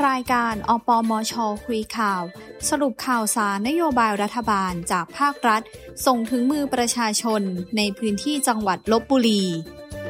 รายการอปมช.คุยข่าวสรุปข่าวสารนโยบายรัฐบาลจากภาครัฐส่งถึงมือประชาชนในพื้นที่จังหวัดลพบุรี